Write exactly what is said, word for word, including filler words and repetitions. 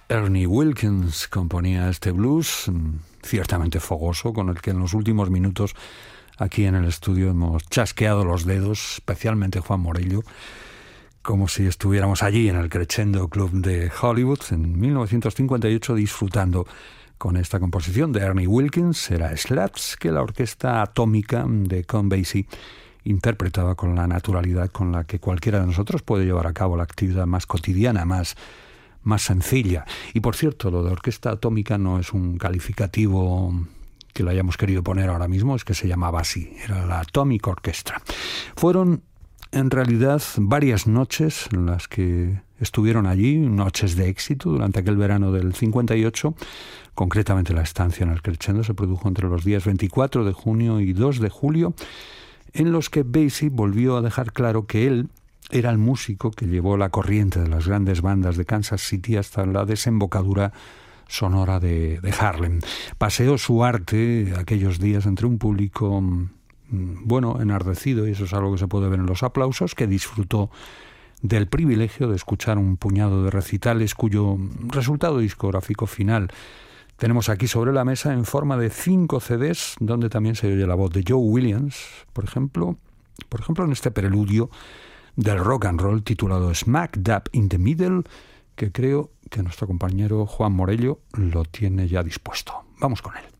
Ernie Wilkins componía este blues ciertamente fogoso con el que en los últimos minutos aquí en el estudio hemos chasqueado los dedos, especialmente Juan Morello, como si estuviéramos allí en el Crescendo Club de Hollywood en mil novecientos cincuenta y ocho disfrutando con esta composición de Ernie Wilkins. Era Slats, que la orquesta atómica de Count Basie interpretaba con la naturalidad con la que cualquiera de nosotros puede llevar a cabo la actividad más cotidiana, más más sencilla. Y por cierto, lo de orquesta atómica no es un calificativo que lo hayamos querido poner ahora mismo, es que se llamaba así, era la Atomic Orchestra. Fueron en realidad varias noches en las que estuvieron allí, noches de éxito durante aquel verano del cincuenta y ocho, concretamente la estancia en el Crescendo se produjo entre los días veinticuatro de junio y dos de julio, en los que Basie volvió a dejar claro que él era el músico que llevó la corriente de las grandes bandas de Kansas City hasta la desembocadura sonora de, de Harlem. Paseó su arte aquellos días entre un público, bueno, enardecido, y eso es algo que se puede ver en los aplausos, que disfrutó del privilegio de escuchar un puñado de recitales cuyo resultado discográfico final tenemos aquí sobre la mesa en forma de cinco C Ds, donde también se oye la voz de Joe Williams, por ejemplo, por ejemplo en este preludio del rock and roll titulado Smack Dab in the Middle, que creo que nuestro compañero Juan Morello lo tiene ya dispuesto. Vamos con él.